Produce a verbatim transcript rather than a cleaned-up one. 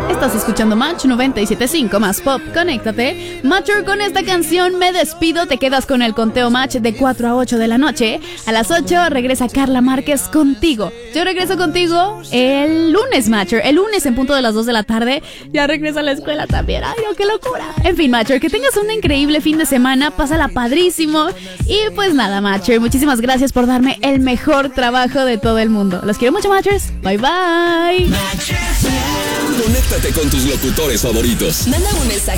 Estás escuchando Match noventa y siete punto cinco más pop. Conéctate. Matcher, con esta canción me despido. Te quedas con el conteo Match de cuatro a ocho de la noche. A las ocho regresa Carla Márquez contigo. Yo regreso contigo el lunes, Matcher. El lunes en punto de las dos de la tarde. Ya regreso a la escuela también. Ay, no, qué locura. En fin, Matcher, que tengas un increíble fin de semana. Pásala padrísimo. Y pues nada, Matcher, muchísimas gracias por darme el mejor trabajo de todo el mundo. Los quiero mucho, Matchers. Bye, bye. Conéctate con tus locutores favoritos. Manda un mensaje